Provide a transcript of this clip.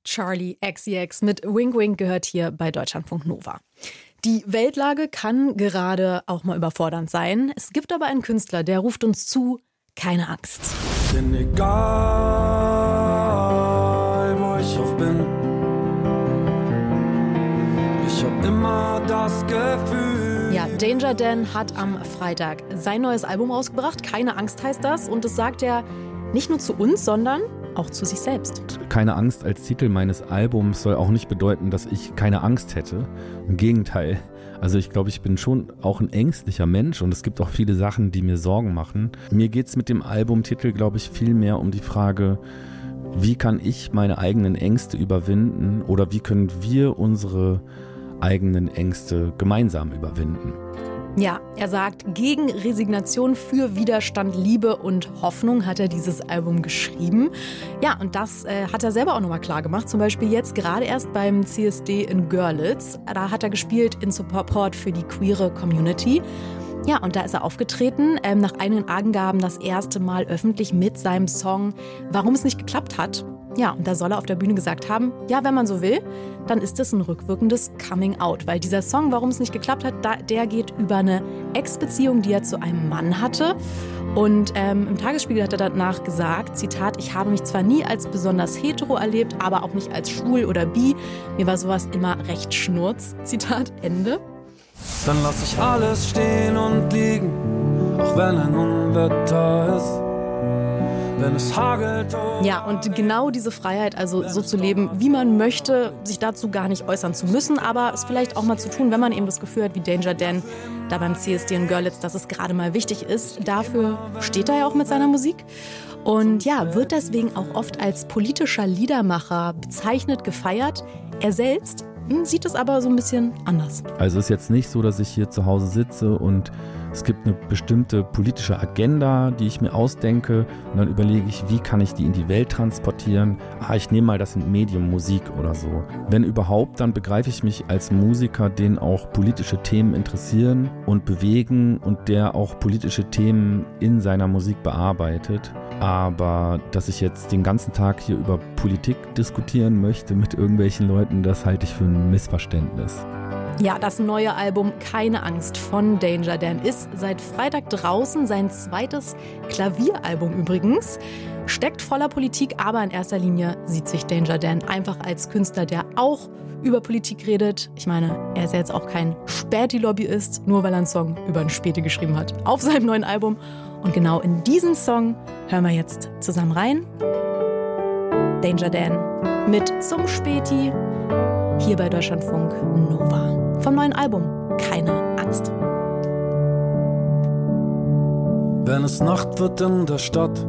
Charli XCX mit Wink Wink gehört hier bei Deutschlandfunk Nova. Die Weltlage kann gerade auch mal überfordernd sein. Es gibt aber einen Künstler, der ruft uns zu, keine Angst. Denn egal, wo ich auch bin, ich hab immer das Gefühl. Ja, Danger Dan hat am Freitag sein neues Album rausgebracht. Keine Angst heißt das. Und das sagt er nicht nur zu uns, sondern auch zu sich selbst. Keine Angst als Titel meines Albums soll auch nicht bedeuten, dass ich keine Angst hätte. Im Gegenteil. Also ich glaube, ich bin schon auch ein ängstlicher Mensch und es gibt auch viele Sachen, die mir Sorgen machen. Mir geht es mit dem Albumtitel, glaube ich, viel mehr um die Frage, wie kann ich meine eigenen Ängste überwinden oder wie können wir unsere eigenen Ängste gemeinsam überwinden. Ja, er sagt, gegen Resignation, für Widerstand, Liebe und Hoffnung hat er dieses Album geschrieben. Ja, und das hat er selber auch nochmal klar gemacht. Zum Beispiel jetzt gerade erst beim CSD in Görlitz. Da hat er gespielt in Support für die queere Community. Ja, und da ist er aufgetreten, nach eigenen Angaben das erste Mal öffentlich mit seinem Song Warum es nicht geklappt hat. Ja, und da soll er auf der Bühne gesagt haben, ja, wenn man so will, dann ist es ein rückwirkendes Coming-out. Weil dieser Song, warum es nicht geklappt hat, der geht über eine Ex-Beziehung, die er zu einem Mann hatte. Und im Tagesspiegel hat er danach gesagt, Zitat, ich habe mich zwar nie als besonders hetero erlebt, aber auch nicht als schwul oder bi. Mir war sowas immer recht schnurz. Zitat Ende. Dann lass ich alles stehen und liegen, auch wenn ein Unwetter ist. Wenn es hagelt. Ja, und genau diese Freiheit, also so zu leben, wie man möchte, sich dazu gar nicht äußern zu müssen, aber es vielleicht auch mal zu tun, wenn man eben das Gefühl hat, wie Danger Dan da beim CSD in Görlitz, dass es gerade mal wichtig ist. Dafür steht er ja auch mit seiner Musik. Und ja, wird deswegen auch oft als politischer Liedermacher bezeichnet, gefeiert. Er selbst sieht es aber so ein bisschen anders. Also es ist jetzt nicht so, dass ich hier zu Hause sitze und es gibt eine bestimmte politische Agenda, die ich mir ausdenke und dann überlege ich, wie kann ich die in die Welt transportieren? Ich nehme mal das Medium Musik oder so. Wenn überhaupt, dann begreife ich mich als Musiker, den auch politische Themen interessieren und bewegen und der auch politische Themen in seiner Musik bearbeitet. Aber dass ich jetzt den ganzen Tag hier über Politik diskutieren möchte mit irgendwelchen Leuten, das halte ich für ein Missverständnis. Ja, das neue Album Keine Angst von Danger Dan ist seit Freitag draußen, sein zweites Klavieralbum übrigens. Steckt voller Politik, aber in erster Linie sieht sich Danger Dan einfach als Künstler, der auch über Politik redet. Ich meine, er ist ja jetzt auch kein Späti-Lobbyist, nur weil er einen Song über einen Späti geschrieben hat auf seinem neuen Album. Und genau in diesen Song hören wir jetzt zusammen rein. Danger Dan mit Zum Späti hier bei Deutschlandfunk Nova. Vom neuen Album Keine Angst. Wenn es Nacht wird in der Stadt